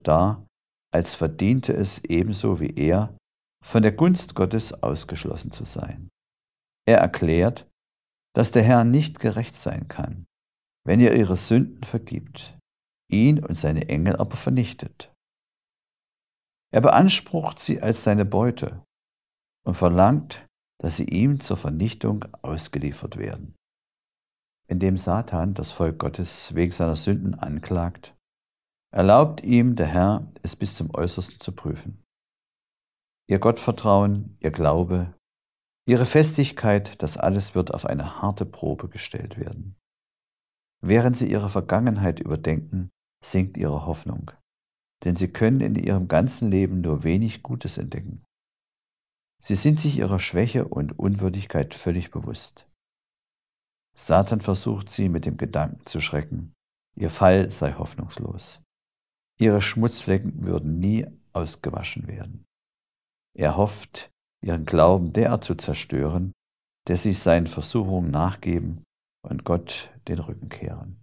dar, als verdiente es ebenso wie er, von der Gunst Gottes ausgeschlossen zu sein. Er erklärt, dass der Herr nicht gerecht sein kann, wenn ihr ihre Sünden vergibt, ihn und seine Engel aber vernichtet. Er beansprucht sie als seine Beute und verlangt, dass sie ihm zur Vernichtung ausgeliefert werden. Indem Satan das Volk Gottes wegen seiner Sünden anklagt, erlaubt ihm der Herr, es bis zum Äußersten zu prüfen. Ihr Gottvertrauen, ihr Glaube, ihre Festigkeit, das alles wird auf eine harte Probe gestellt werden. Während sie ihre Vergangenheit überdenken, sinkt ihre Hoffnung, denn sie können in ihrem ganzen Leben nur wenig Gutes entdecken. Sie sind sich ihrer Schwäche und Unwürdigkeit völlig bewusst. Satan versucht sie mit dem Gedanken zu schrecken, ihr Fall sei hoffnungslos. Ihre Schmutzflecken würden nie ausgewaschen werden. Er hofft, ihren Glauben derart zu zerstören, dass sie seinen Versuchungen nachgeben und Gott den Rücken kehren.